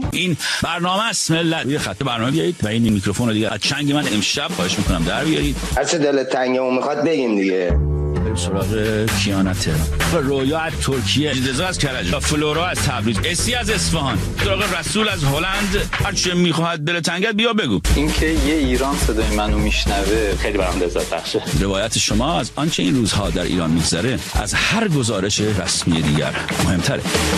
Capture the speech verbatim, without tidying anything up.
این برنامه است ملت. روی خط برنامه بیایید و این میکروفون رو دیگه از چنگ من امشب خواهش میکنم در بیارید. هر چه دلت تنگه و میخواد بگیم دیگه. بریم سراغ کیانته. رویا از ترکیه، جدزا از کرج، فلورا از تبریز، اسی از اصفهان، سراغ رسول از هلند. هر چه میخواد دل تنگت بیا بگو. اینکه یه ایران صدای منو میشنوه خیلی برام لذت بخشه. روایت شما از آنچه این روزها در ایران میگذره از هر گزارش رسمی دیگر مهمتره.